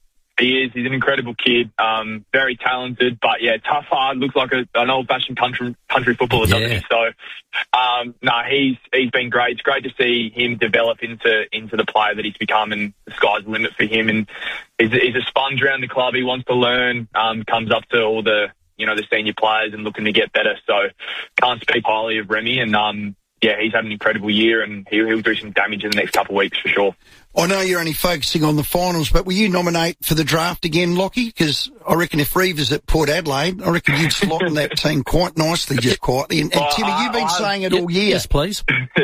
He is. He's an incredible kid. Um, very talented, but yeah, tough, hard. Looks like a, an old-fashioned country country footballer, doesn't yeah. he? So, um, no, nah, he's he's been great. It's great to see him develop into into the player that he's become, and the sky's the limit for him. And he's, he's a sponge around the club. He wants to learn. Um, comes up to all the you know the senior players and looking to get better. So, can't speak highly of Remy. And um, yeah, he's had an incredible year, and he'll, he'll do some damage in the next couple of weeks for sure. I know you're only focusing on the finals, but will you nominate for the draft again, Lockie? Because I reckon if Reeves at Port Adelaide, I reckon you'd slot in that team quite nicely, just quietly. And, and well, Timmy, you've been I've, saying it yeah, all year. Yes, please.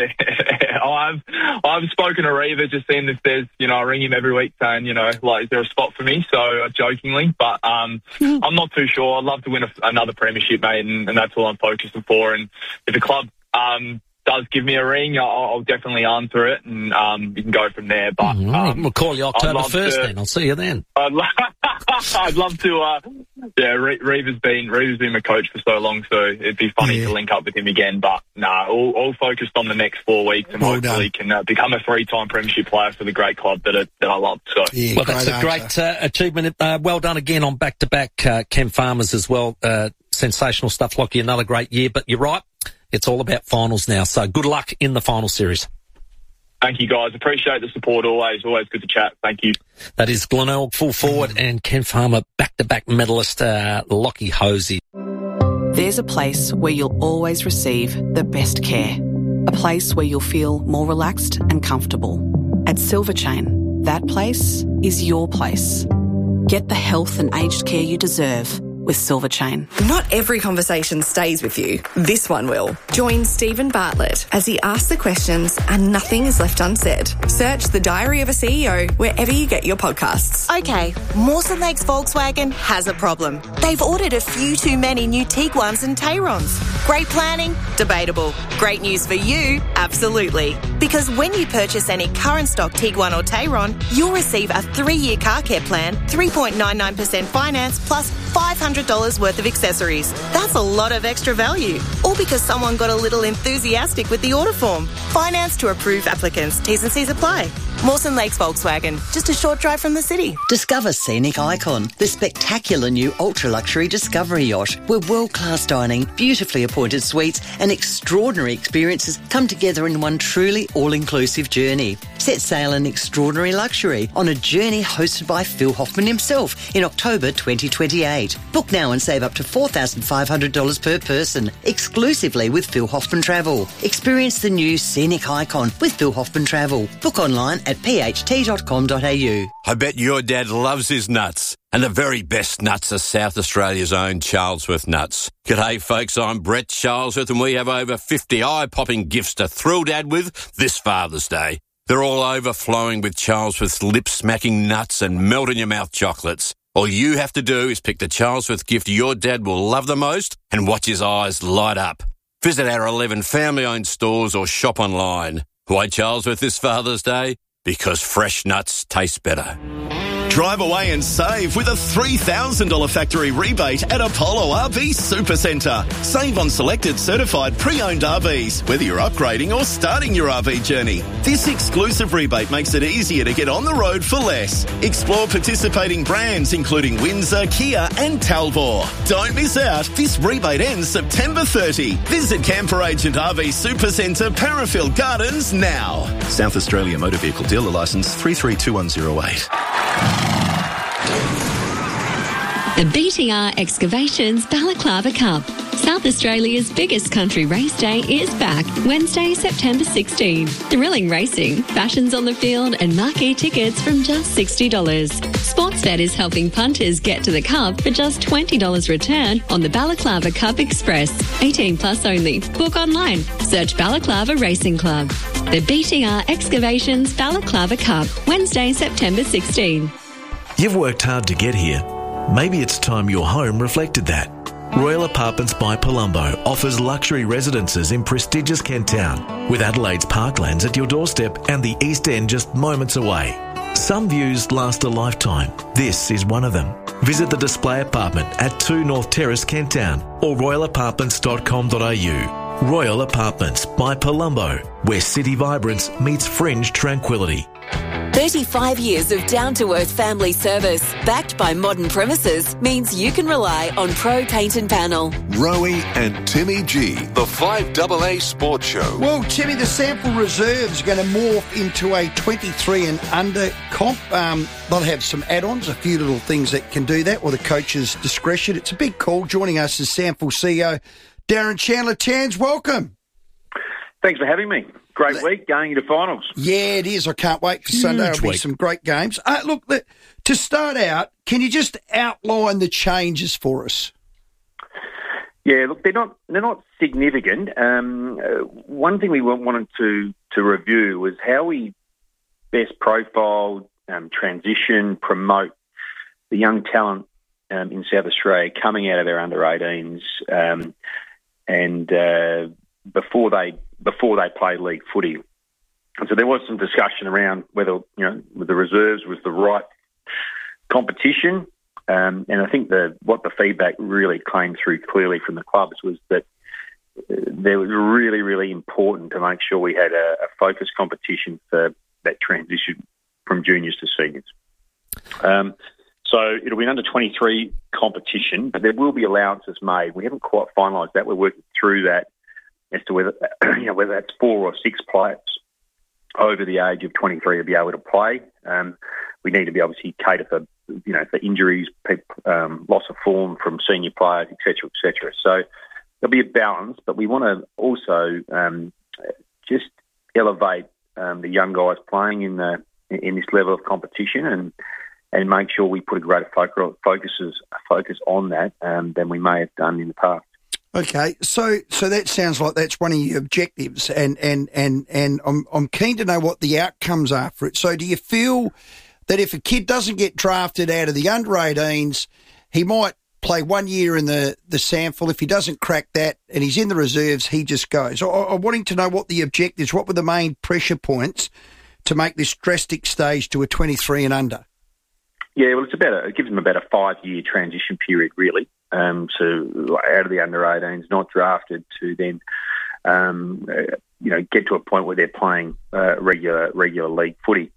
I've I've spoken to Reeva, just seeing if there's, you know, I ring him every week saying, you know, like, is there a spot for me? So, uh, jokingly, but um, I'm not too sure. I'd love to win a, another premiership, mate, and, and that's all I'm focusing for. And if the club um, does give me a ring, I'll, I'll definitely answer it, and um, you can go from there. But mm-hmm. um, we'll call you October first then. I'll see you then. I'd, lo- I'd love to. Uh, yeah, Re- Reeva's been Reeva's been my coach for so long, so it'd be funny yeah. to link up with him again. But nah, all, all focused on the next four weeks, and well hopefully done. can uh, become a three-time premiership player for the great club that it, that I love. So, yeah, well, that's a great uh, achievement. Uh, well done again on back-to-back uh, Chem Farmers as well. Uh, sensational stuff, Lockie. Another great year, but you're right. It's all about finals now, so good luck in the final series. Thank you, guys. Appreciate the support always. Always good to chat. Thank you. That is Glenelg full forward and Ken Farmer back-to-back medalist, uh, Lockie Hosey. there's a place where you'll always receive the best care. A place where you'll feel more relaxed and comfortable. At Silver Chain, that place is your place. Get the health and aged care you deserve with Silver Chain. Not every conversation stays with you. This one will. Join Stephen Bartlett as he asks the questions and nothing is left unsaid. Search The Diary of a C E O wherever you get your podcasts. Okay, Mawson Lakes Volkswagen has a problem. They've ordered a few too many new Tiguans and Tayrons. Great planning? Debatable. Great news for you? Absolutely. Because when you purchase any current stock Tiguan or Tayron, you'll receive a three-year car care plan, three point nine nine percent finance plus five hundred dollars worth of accessories. That's a lot of extra value. All because someone got a little enthusiastic with the order form. Finance to approved applicants. T's and C's apply. Mawson Lakes Volkswagen, just a short drive from the city. Discover Scenic Icon, the spectacular new ultra-luxury Discovery yacht, where world-class dining, beautifully appointed suites and extraordinary experiences come together in one truly all-inclusive journey. Set sail in extraordinary luxury on a journey hosted by Phil Hoffman himself in October twenty twenty-eight. Book now and save up to four thousand five hundred dollars per person, exclusively with Phil Hoffman Travel. Experience the new Scenic Icon with Phil Hoffman Travel. Book online at p h t dot com dot a u. I bet your dad loves his nuts. And the very best nuts are South Australia's own Charlesworth nuts. G'day folks, I'm Brett Charlesworth and we have over fifty eye-popping gifts to thrill Dad with this Father's Day. They're all overflowing with Charlesworth's lip-smacking nuts and melt-in-your-mouth chocolates. All you have to do is pick the Charlesworth gift your dad will love the most and watch his eyes light up. Visit our eleven family-owned stores or shop online. Why Charlesworth this Father's Day? Because fresh nuts taste better. Drive away and save with a three thousand dollars factory rebate at Apollo R V Supercentre. Save on selected certified pre-owned R Vs, whether you're upgrading or starting your R V journey. This exclusive rebate makes it easier to get on the road for less. Explore participating brands including Windsor, Kia and Talbot. Don't miss out. This rebate ends September thirtieth. Visit Camper Agent R V Supercentre, Parafield Gardens now. South Australia Motor Vehicle Dealer Licence three three two one zero eight. The B T R Excavations Balaclava Cup. South Australia's biggest country race day is back Wednesday, September sixteenth. Thrilling racing, fashions on the field and marquee tickets from just sixty dollars. Sportsbet is helping punters get to the Cup for just twenty dollars return on the Balaclava Cup Express. eighteen plus only. Book online. Search Balaclava Racing Club. The B T R Excavations Balaclava Cup, Wednesday, September sixteenth. You've worked hard to get here. Maybe it's time your home reflected that. Royal Apartments by Palumbo offers luxury residences in prestigious Kent Town, with Adelaide's parklands at your doorstep and the East End just moments away. Some views last a lifetime. This is one of them. Visit the display apartment at two North Terrace, Kent Town, or royal apartments dot com dot a u. Royal Apartments by Palumbo, where city vibrance meets fringe tranquility. thirty-five years of down-to-earth family service, backed by modern premises, means you can rely on Pro Paint and Panel. Rowie and Timmy G, the five A A Sports Show. Well, Timmy, the sample reserves are going to morph into a twenty-three and under comp. Um, they'll have some add-ons, a few little things that can do that, or the coach's discretion. It's a big call. Joining us is Sample C E O Darren Chandler. Tans, welcome. Thanks for having me. Great week going into finals. Yeah, it is. I can't wait for Huge Sunday. There'll be week. some great games. Uh, look, the, to start out, can you just outline the changes for us? Yeah, look, they're not they're not significant. Um, uh, one thing we wanted to to review was how we best profile, um, transition, promote the young talent um, in South Australia coming out of our under eighteens, um, and uh, before they. before they play league footy. And so there was some discussion around whether, you know, the reserves was the right competition. Um, and I think the what the feedback really came through clearly from the clubs was that uh, there was really, really important to make sure we had a, a focused competition for that transition from juniors to seniors. Um, so it'll be an under twenty-three competition, but there will be allowances made. We haven't quite finalised that. We're working through that as to whether, you know, whether that's four or six players over the age of twenty-three to be able to play. Um, we need to be obviously cater for you know, for injuries, um, loss of form from senior players, et cetera, et cetera. So there'll be a balance, but we want to also um, just elevate um, the young guys playing in the in this level of competition and and make sure we put a greater focus focuses focus on that um, than we may have done in the past. Okay, so so that sounds like that's one of your objectives, and and and and I'm I'm keen to know what the outcomes are for it. So, do you feel that if a kid doesn't get drafted out of the under eighteens, he might play one year in the the sample? If he doesn't crack that and he's in the reserves, he just goes. I, I'm wanting to know what the objectives, what were the main pressure points to make this drastic stage to a twenty-three and under? Yeah, well, it's about a, it gives them about a five-year transition period, really, um, to out of the under eighteens, not drafted, to then, um, uh, you know, get to a point where they're playing uh, regular regular league footy,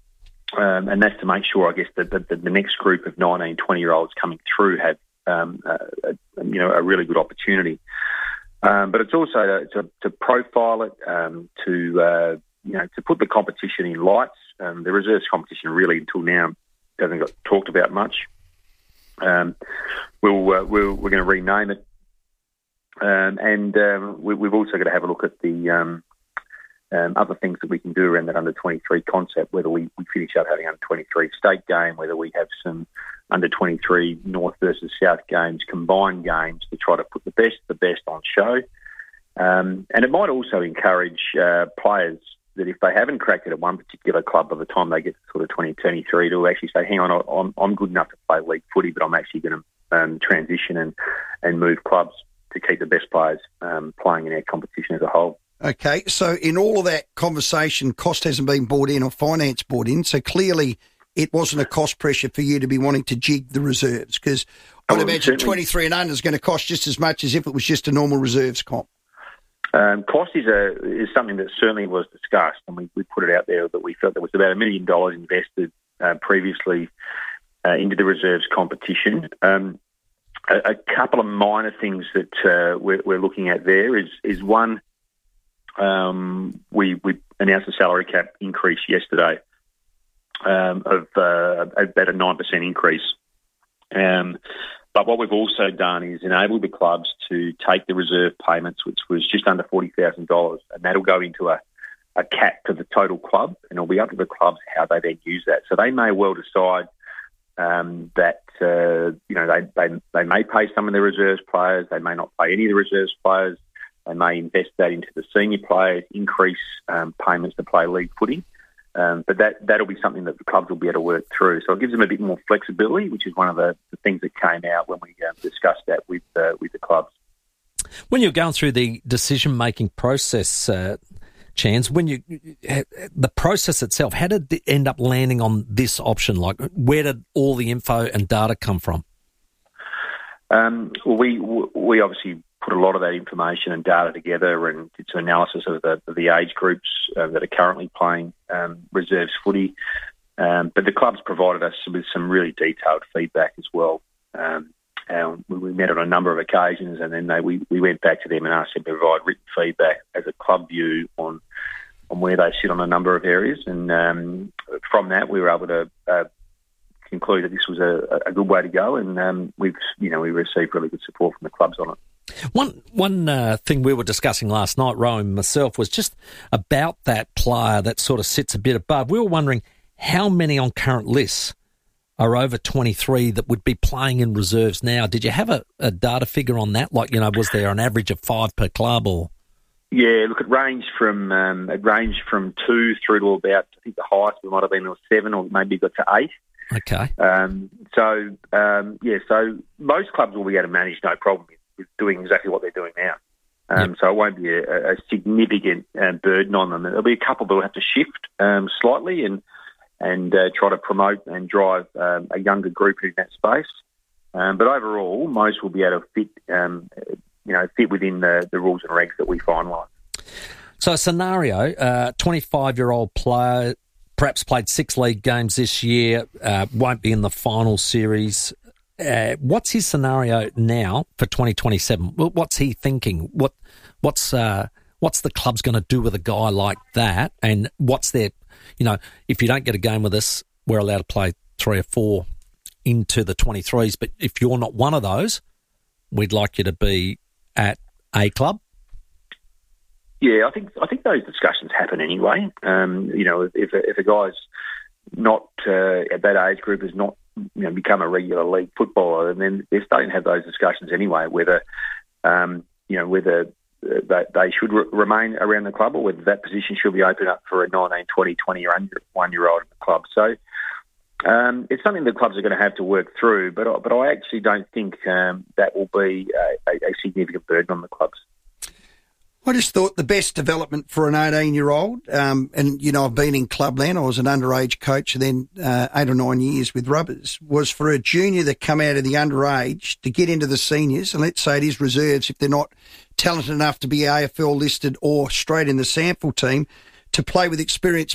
um, and that's to make sure, I guess, that the, the next group of nineteen, twenty-year-olds coming through have, um, uh, a, you know, a really good opportunity. Um, but it's also to, to, to profile it, um, to uh, you know, to put the competition in lights. Um, the reserves competition really until now hasn't got talked about much. Um, we'll, uh, we'll, we're going to rename it. Um, and um, we, we've also got to have a look at the um, um, other things that we can do around that under twenty-three concept, whether we, we finish up having under twenty-three state game, whether we have some under twenty-three North versus South games, combined games to try to put the best the best on show. Um, and it might also encourage uh, players that if they haven't cracked it at one particular club by the time they get to sort of twenty twenty-three, to actually say, hang on, I'm, I'm good enough to play league footy, but I'm actually going to um, transition and, and move clubs to keep the best players um, playing in our competition as a whole. Okay, so in all of that conversation, cost hasn't been brought in or finance brought in, so clearly it wasn't a cost pressure for you to be wanting to jig the reserves, because I would oh, imagine certainly. twenty-three and under is going to cost just as much as if it was just a normal reserves comp. Um, cost is a is something that certainly was discussed, and we, we put it out there that we felt there was about a million dollars invested uh, previously uh, into the reserves competition. Um, a, a couple of minor things that uh, we're, we're looking at there is is one, um, we we announced a salary cap increase yesterday um, of uh, about a nine percent increase. Um, But what we've also done is enabled the clubs to take the reserve payments, which was just under forty thousand dollars, and that'll go into a, a cap to the total club, and it'll be up to the clubs how they then use that. So they may well decide um, that, uh, you know, they, they they may pay some of the reserves players, they may not pay any of the reserves players, they may invest that into the senior players, increase um, payments to play league footy. Um, but that, that'll be something that the clubs will be able to work through. So it gives them a bit more flexibility, which is one of the, the things that came out when we um, discussed that with uh, with the clubs. When you're going through the decision-making process, uh, Chans, when you the process itself, how did it end up landing on this option? Like, where did all the info and data come from? Um, well, we we obviously put a lot of that information and data together and did some analysis of the, of the age groups uh, that are currently playing um, reserves footy. Um, but the clubs provided us with some really detailed feedback as well. Um, and we met on a number of occasions, and then they, we, we went back to them and asked them to provide written feedback as a club view on on where they sit on a number of areas. And um, from that, we were able to uh, conclude that this was a, a good way to go, and um, we've you know we received really good support from the clubs on it. One one uh, thing we were discussing last night, Rowan and myself, was just about that player that sort of sits a bit above. We were wondering how many on current lists are over twenty-three that would be playing in reserves now. Did you have a, a data figure on that? Like, you know, was there an average of five per club or? Yeah, look, it ranged from um, it ranged from two through to about, I think the highest we might have been was seven, or maybe got to eight. Okay. Um, so um, yeah, so most clubs will be able to manage no problem with doing exactly what they're doing now. Um, yep. So it won't be a, a significant uh, burden on them. There'll be a couple that will have to shift um, slightly and and uh, try to promote and drive um, a younger group in that space. Um, but overall, most will be able to fit, um, you know, fit within the, the rules and regs that we finalise. So a scenario, uh, twenty-five-year-old player, perhaps played six league games this year, uh, won't be in the final series. Uh, what's his scenario now for twenty twenty-seven? What's he thinking? What, what's uh, what's the club's going to do with a guy like that? And what's their, you know, if you don't get a game with us, we're allowed to play three or four into the twenty-threes. But if you're not one of those, we'd like you to be at a club. Yeah, I think I think those discussions happen anyway. Um, you know, if if a guy's not uh, at that age group has not you know become a regular league footballer, and then they're starting to have those discussions anyway. Whether um, you know whether they, they should re- remain around the club, or whether that position should be opened up for a nineteen, twenty, twenty-one year old in the club. So um, it's something that clubs are going to have to work through. But I, but I actually don't think um, that will be a, a significant burden on the clubs. I just thought the best development for an eighteen-year-old, um, and, you know, I've been in clubland. I was an underage coach and then uh, eight or nine years with Rubbers, was for a junior that come out of the underage to get into the seniors, and let's say it is reserves if they're not talented enough to be A F L listed or straight in the sample team, to play with experienced